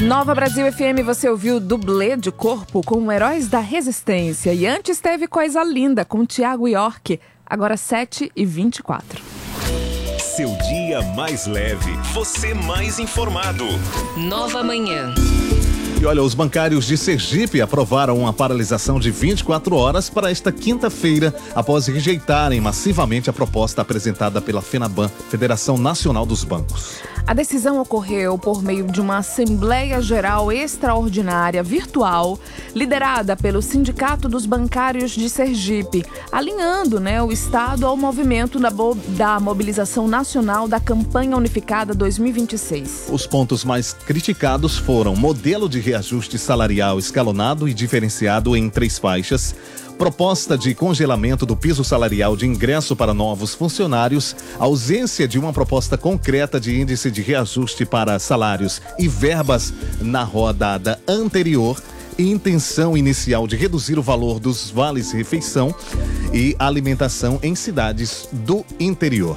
Nova Brasil FM, você ouviu Dublê de Corpo com Heróis da Resistência. E antes teve Coisa Linda com Thiago York. Agora 7h24. Seu dia mais leve, você mais informado. Nova Manhã. E olha, os bancários de Sergipe aprovaram uma paralisação de 24 horas para esta quinta-feira, após rejeitarem massivamente a proposta apresentada pela FENABAN, Federação Nacional dos Bancos. A decisão ocorreu por meio de uma Assembleia Geral Extraordinária virtual, liderada pelo Sindicato dos Bancários de Sergipe, alinhando o Estado ao movimento da mobilização nacional da Campanha Unificada 2026. Os pontos mais criticados foram modelo de reajuste salarial escalonado e diferenciado em 3 faixas, proposta de congelamento do piso salarial de ingresso para novos funcionários, ausência de uma proposta concreta de índice de reajuste para salários e verbas na rodada anterior, e intenção inicial de reduzir o valor dos vales-refeição e alimentação em cidades do interior.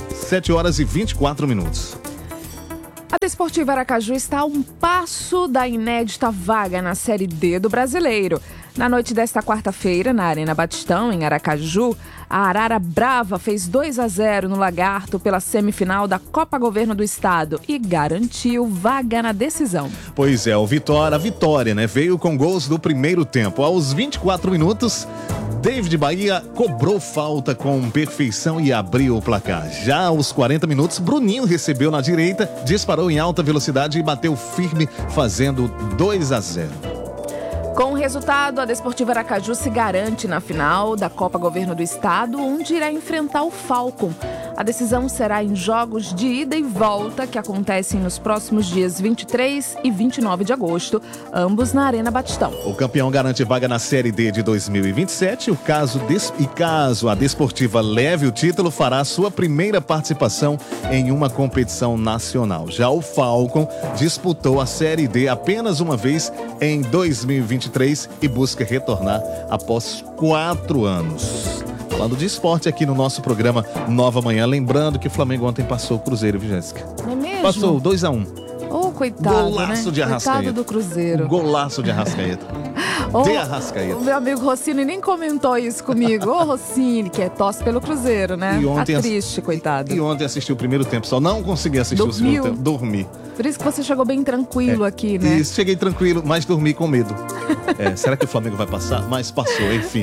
7h24. A Desportiva Aracaju está a um passo da inédita vaga na Série D do Brasileiro. Na noite desta quarta-feira, na Arena Batistão, em Aracaju, a Arara Brava fez 2-0 no Lagarto pela semifinal da Copa Governo do Estado e garantiu vaga na decisão. Pois é, a vitória, veio com gols do primeiro tempo. Aos 24 minutos, David Bahia cobrou falta com perfeição e abriu o placar. Já aos 40 minutos, Bruninho recebeu na direita, disparou em alta velocidade e bateu firme, fazendo 2-0. Com o resultado, a Desportiva Aracaju se garante na final da Copa Governo do Estado, onde irá enfrentar o Falcon. A decisão será em jogos de ida e volta, que acontecem nos próximos dias 23 e 29 de agosto, ambos na Arena Batistão. O campeão garante vaga na Série D de 2027. Caso a Desportiva leve o título, fará sua primeira participação em uma competição nacional. Já o Falcon disputou a Série D apenas uma vez em 2023 e busca retornar após 4 anos. Falando de esporte aqui no nosso programa Nova Manhã. Lembrando que o Flamengo ontem passou o Cruzeiro, viu, Jéssica? Não é mesmo? Passou 2-1. Oh, coitado, golaço de Arrascaeta. Coitado do Cruzeiro. Golaço de Arrascaeta. De Arrascaeta. O meu amigo Rossini nem comentou isso comigo. Ô, Rossini, que é tosse pelo Cruzeiro, né? Tá triste, coitado. E ontem assisti o primeiro tempo, só não consegui assistir o segundo tempo. Dormi. Por isso que você chegou bem tranquilo aqui, né? Isso, cheguei tranquilo, mas dormi com medo. Será que o Flamengo vai passar? Mas passou, enfim.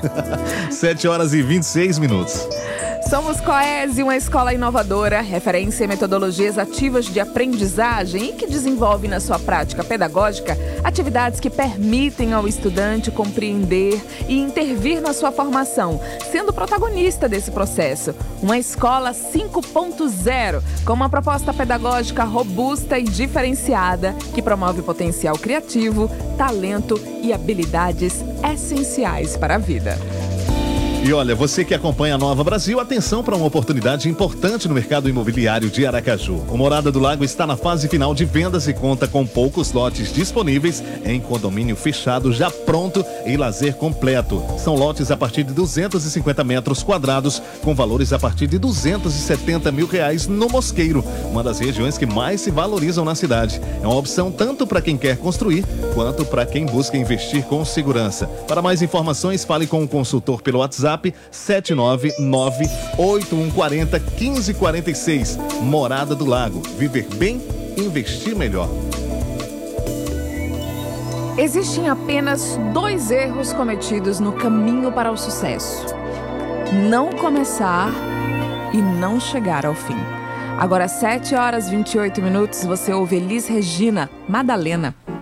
7h26. Somos Coese, uma escola inovadora, referência em metodologias ativas de aprendizagem e que desenvolve na sua prática pedagógica atividades que permitem ao estudante compreender e intervir na sua formação, sendo protagonista desse processo. Uma escola 5.0, com uma proposta pedagógica robusta e diferenciada, que promove potencial criativo, talento e habilidades essenciais para a vida. E olha, você que acompanha a Nova Brasil, atenção para uma oportunidade importante no mercado imobiliário de Aracaju. O Morada do Lago está na fase final de vendas e conta com poucos lotes disponíveis em condomínio fechado, já pronto e lazer completo. São lotes a partir de 250 metros quadrados, com valores a partir de R$270 mil no Mosqueiro, uma das regiões que mais se valorizam na cidade. É uma opção tanto para quem quer construir, quanto para quem busca investir com segurança. Para mais informações, fale com o consultor pelo WhatsApp 799-8140-1546. Morada do Lago. Viver bem, investir melhor. Existem apenas 2 erros cometidos no caminho para o sucesso: não começar e não chegar ao fim. Agora 7h28, você ouve Elis Regina, Madalena.